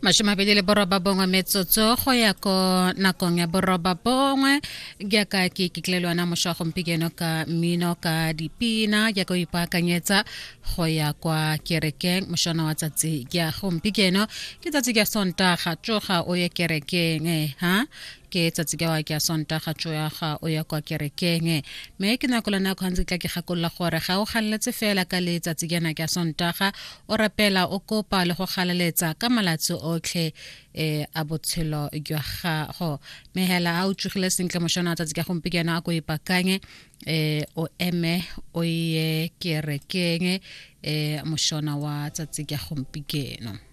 Mashimabedi le boroba bongwe metsotso go ya ko nakong ya boroba bongwe ke ka ke kitlelwana moswa gompikeno ka mmino ka dipina ke go ipaakanyetsa go ya kwa kerekeng moshana wa tsatsi ke gompikeno ke tsatsi ke Sontaga tsoga o ye kerekeng ha ke tsatsi ke wa ke Sontaga tsoga o ya kwa kerekeng me ke nakola na khantsi tla ke gakolla gore ga o galletse fela ka letsatsi ke na ke Sontaga o rapela o kopa le go galaletsa ka malatsi otlhe a botshelo jwa gago me hela a utsugile sentle moshana tsatsi ke gompikeno a go ipakanye o eme o ye kerekeng moshana wa tsatsi ke gompikeno